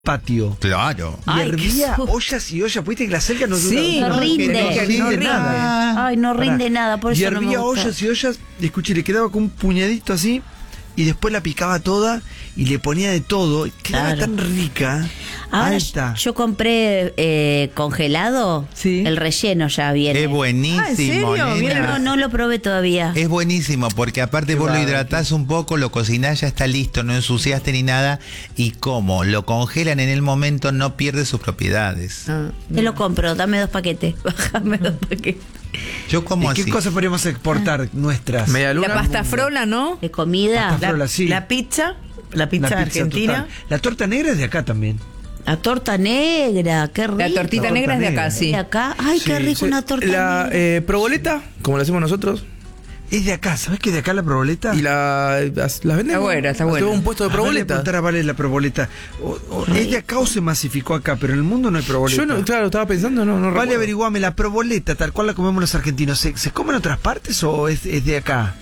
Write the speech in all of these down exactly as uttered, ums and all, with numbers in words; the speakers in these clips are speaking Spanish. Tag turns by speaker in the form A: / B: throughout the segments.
A: patio.
B: Claro.
A: Y
C: Ay,
A: hervía
C: qué su-
A: ollas y ollas. Viste que la cerca no dura.
C: Sí,
A: no,
C: no rinde.
A: que no rinde
C: No rinde.
A: nada.
C: Ay, no rinde
A: Pará.
C: nada, por
A: Y
C: eso no me
A: hervía
C: gusta.
A: ollas y ollas. Y escuché, le quedaba con un puñadito así. Y después la picaba toda y le ponía de todo. Y quedaba
C: Claro.
A: tan rica.
C: Ahora
A: alta.
C: yo compré eh, congelado,
A: Sí.
C: el relleno ya viene.
B: Es buenísimo,
D: Ah, ¿en serio?
B: nena.
D: Viene-
C: No, no lo probé todavía.
B: Es buenísimo porque aparte
A: Qué
B: vos lo
A: bárbaro.
B: hidratás un poco, lo cocinás, ya está listo, no ensuciaste ni nada. Y como lo congelan en el momento, no pierde sus propiedades.
D: Ah,
C: Te lo compro, dame dos paquetes. Bájame dos paquetes.
B: Yo como
A: ¿Y qué
B: así.
A: cosas podríamos exportar nuestras?
E: Media luna.
D: la pasta frola, ¿no?
C: De comida.
A: Pasta
D: La,
A: frola, sí.
D: la pizza, la
A: Una
D: pizza, argentina.
A: total. La torta negra es de acá también.
C: La torta negra, qué rico.
D: La tortita
A: La
D: negra es de
A: torta
D: acá,
A: negra.
D: sí.
C: De acá, ay, qué
A: Sí,
C: rico
A: sí.
C: una torta
E: La
C: negra.
E: eh, proboleta, como la hacemos nosotros.
A: Es de acá. ¿Sabes que es de acá la proboleta?
E: Y la, las, las vendemos.
D: Está buena, está buena.
E: Tengo un puesto de
A: A ver, le
E: proboleta.
A: preguntar a Vale la proboleta. O- o- ¿Es de acá o se masificó acá? Pero en el mundo no hay proboleta.
E: Yo no, claro, estaba pensando, no, no
A: Vale,
E: recuerdo.
A: averiguame, la proboleta, tal cual la comemos los argentinos, ¿se, se come en otras partes o es, es de acá?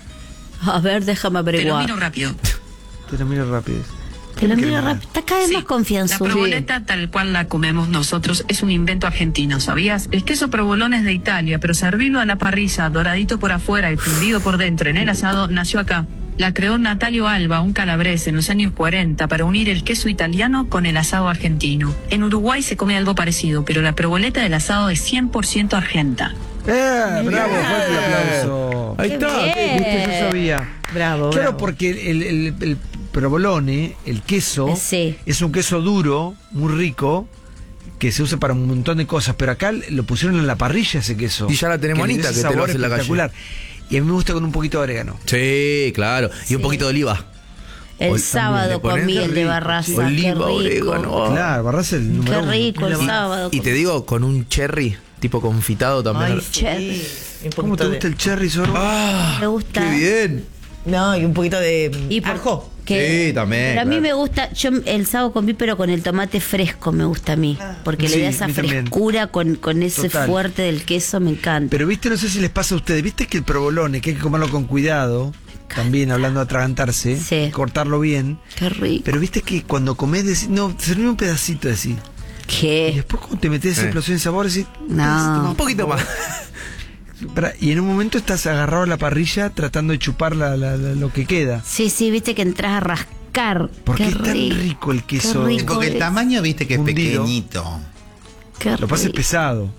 C: A ver, déjame
F: Te lo
C: averiguar.
F: miro rápido.
A: Te lo miro rápido.
C: Te lo miro
A: Crema.
C: rápido. Está cada vez
F: Sí,
C: más confianzudo.
F: La proboleta tal cual la comemos nosotros es un invento argentino, ¿sabías? El queso provolone es de Italia, pero servirlo a la parrilla, doradito por afuera y fundido por dentro en el asado, nació acá. La creó Natalio Alba, un calabrese, en los años cuarenta para unir el queso italiano con el asado argentino. En Uruguay se come algo parecido, pero la proboleta del asado es cien por ciento argenta.
A: ¡Eh! ¡Bravo! Fuerte el aplauso.
E: Ahí
C: Qué
E: está.
C: bien.
A: ¿Viste? Yo sabía.
D: Bravo,
A: Claro,
D: bravo.
A: porque el, el, el provolone, el queso,
C: Sí.
A: es un queso duro, muy rico, que se usa para un montón de cosas, pero acá lo pusieron en la parrilla ese queso.
E: Y ya la tenemos,
A: le dio
E: Anita,
A: ese
E: que te lo
A: sabor
E: hace en la calle.
A: espectacular. Y a mí me gusta con un poquito de orégano.
E: Sí, claro. Y un
C: Sí.
E: poquito de oliva.
C: El
E: Hoy
C: sábado
E: también le ponen
C: comí
E: qué
C: el de
E: rico,
C: Barraza.
E: sí.
C: Qué
E: Oliva,
C: rico.
E: orégano. Oh.
A: Claro, Barras el número
C: Qué
A: uno.
C: rico el
A: Y-
C: sábado.
E: Y te digo, con un cherry, tipo confitado también.
D: Ay,
C: Cherry.
D: sí. Un
A: ¿Cómo te
D: poquito
A: gusta
D: de-
A: el cherry, Zorro?
E: ¡Ah!
C: Me gusta.
E: ¡Qué bien!
D: No, y un poquito de
C: Y por-
D: ajo.
C: que-
E: Sí, también,
C: Pero a mí
E: claro.
C: me gusta, yo el sábado comí, pero con el tomate fresco me gusta a mí. Porque
A: Sí,
C: le da
A: a
C: esa
A: mí también.
C: frescura con, con ese
A: Total.
C: fuerte del queso, me encanta.
A: Pero viste, no sé si les pasa a ustedes, viste que el provolone, que hay que comerlo con cuidado, también hablando de atragantarse,
C: Sí.
A: cortarlo bien.
C: Qué rico.
A: Pero viste que cuando comés, decís, no, servíme un pedacito, decís. Y
C: ¿Qué?
A: después cuando te metes esa
E: Sí.
A: explosión de sabor, decís, un
C: No.
A: pedacito más,
E: Un poquito
A: por
E: más.
A: favor. Pará, y en un momento estás agarrado a la parrilla tratando de chupar la- la- la- lo que queda.
C: Sí, sí, viste que entras a rascar.
A: Porque
C: Qué
A: es tan
C: rico.
A: rico el queso.
C: Qué rico
B: Porque el
C: es.
B: tamaño, viste que es
A: Fundido.
B: pequeñito.
C: Qué
A: Lo que pasa es
C: rico.
A: pesado.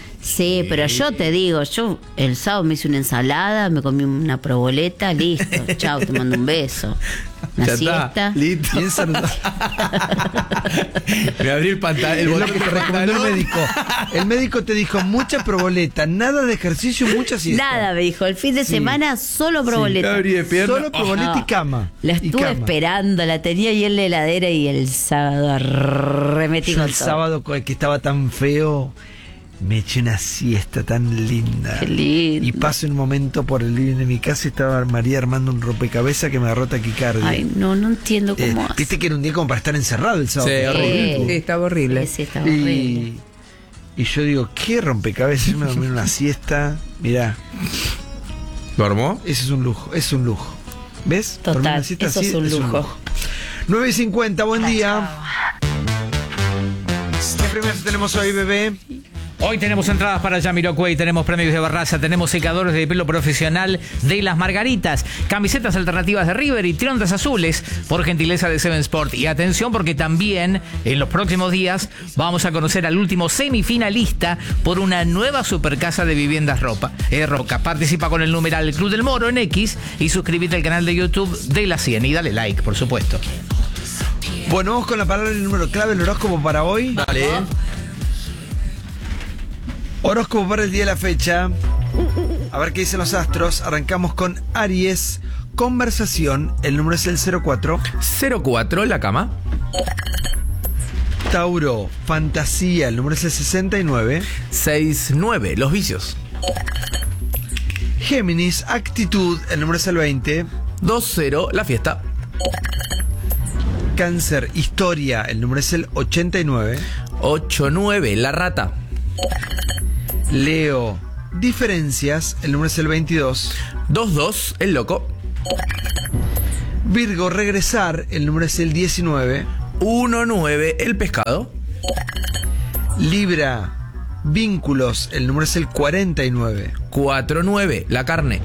C: Sí, pero yo te digo, yo el sábado me hice una ensalada, me comí una proboleta, listo. Chao, te mando un beso. Una
E: Ya
C: siesta.
E: está. Listo.
A: Bien saludable.
E: Me abrí el pantalón. El
A: Es lo
E: botón
A: que te
E: del
A: recomendó el
E: pantalón.
A: médico. El médico te dijo mucha proboleta, nada de ejercicio, mucha siesta.
C: Nada, me dijo, el fin de
A: Sí.
C: semana solo proboleta.
E: Me abrí de pierna.
A: Solo proboleta y
C: No,
A: cama.
C: La
A: Y
C: estuve
A: cama.
C: esperando, la tenía ahí en la heladera y el sábado arremetí
A: Yo
C: con
A: el
C: todo.
A: sábado co- que estaba tan feo, me eché una siesta tan linda.
C: Qué lindo.
A: Y paso un momento por el living de mi casa y estaba María armando un rompecabezas que me agarró taquicardia.
C: Ay, no, no entiendo
A: Eh,
C: cómo hace.
A: Viste que era un día como para estar encerrado el sábado.
E: Sí, horrible.
D: Sí, estaba horrible.
C: Sí, estaba horrible.
A: Y, y yo digo, ¿qué rompecabezas? Yo me dormí en una siesta. Mirá,
E: ¿Lo armó?
A: ese es un lujo, es un lujo. ¿Ves?
C: Total,
A: Dormir una siesta
C: eso
A: así
C: es un lujo.
A: nueve y cincuenta, buen día. ¿Qué premios tenemos hoy, bebé?
G: Hoy tenemos entradas para Jamiroquai, tenemos premios de Barraza, tenemos secadores de pelo profesional de Las Margaritas, camisetas alternativas de River y triondas azules por gentileza de Seven Sport. Y atención porque también en los próximos días vamos a conocer al último semifinalista por una nueva supercasa de viviendas Ropa. Eh, Roca. Participa con el numeral Club del Moro en X y suscríbete al canal de YouTube de La cien y dale like, por supuesto.
A: Bueno, vamos con la palabra y el número clave, el horóscopo para hoy.
E: Dale.
A: Horóscopo para el día de la fecha. A ver qué dicen los astros. Arrancamos con Aries. Conversación. El número es el cero cuatro.
E: cero cuatro, la cama.
A: Tauro. Fantasía. El número es el sesenta y nueve.
E: seis nueve, los vicios.
A: Géminis. Actitud. El número es el veinte.
E: dos cero, la fiesta.
A: Cáncer. Historia. El número es el ochenta y nueve.
E: ocho nueve, la rata.
A: Leo. Diferencias. El número es el veintidós.
E: dos dos, el loco.
A: Virgo. Regresar. El número es el diecinueve.
E: uno nueve, el pescado.
A: Libra, vínculos, el número es el cuarenta y nueve.
E: cuatro nueve, la carne.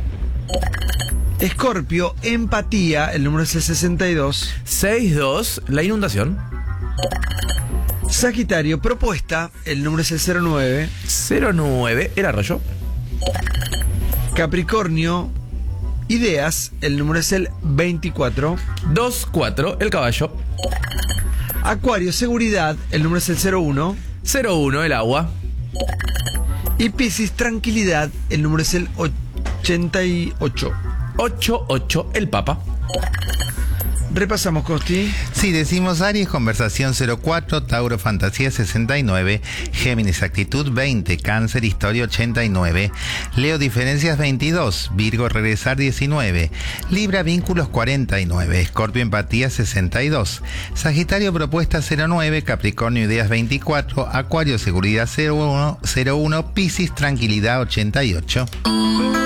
A: Escorpio, empatía, el número es el sesenta y dos.
E: seis dos, la inundación.
A: Sagitario, propuesta, el número es el cero nueve.
E: cero nueve, el arroyo.
A: Capricornio, ideas, el número es el veinticuatro.
E: dos cuatro, el caballo.
A: Acuario, seguridad, el número es el cero uno.
E: cero uno, el agua.
A: Y Piscis, tranquilidad, el número es el ochenta y ocho.
E: ocho ocho, el papa.
A: Repasamos, Costi.
B: Sí, decimos Aries, conversación cero cuatro, Tauro, fantasía sesenta y nueve, Géminis, actitud veinte, Cáncer, historia ochenta y nueve, Leo, diferencias veintidós, Virgo, regresar diecinueve, Libra, vínculos cuarenta y nueve, Escorpio, empatía sesenta y dos, Sagitario, propuesta cero nueve, Capricornio, ideas veinticuatro, Acuario, seguridad cero uno, Piscis, tranquilidad ochenta y ocho.